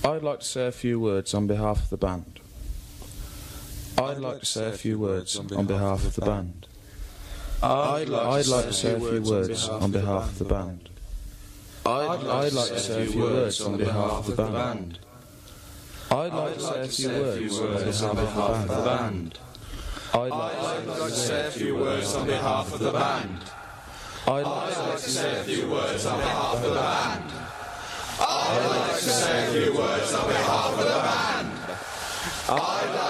I'd like to say a few words on behalf of the band. I'd like to say a few words on behalf of the band. I'd like to say a few words on behalf of the band. I'd like to say a few words on behalf of the band. I'd like to say a few words on behalf of the band. I'd like to say a few words on behalf of the band. I'd like to say a few words on behalf of the band. I'd like to say a few words on behalf of the band.